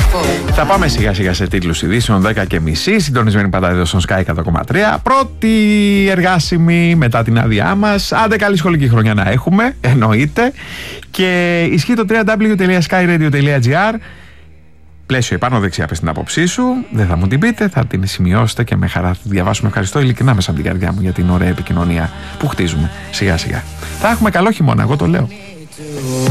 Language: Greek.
Θα πάμε σιγά σιγά σε τίτλους ειδήσεων 10:30, συντονισμένοι πάντα εδώ στον Sky 100,3. Πρώτη εργάσιμη μετά την άδειά μας. Άντε καλή σχολική χρονιά να έχουμε, εννοείται. Και ισχύει το www.skyradio.gr. Πλαίσιο επάνω δεξιά πες την άποψή σου. Δεν θα μου την πείτε, θα την σημειώσετε και με χαρά θα τη διαβάσουμε. Ευχαριστώ ειλικρινά μέσα από την καρδιά μου για την ωραία επικοινωνία που χτίζουμε σιγά σιγά. Θα έχουμε καλό χειμώνα, εγώ το λέω.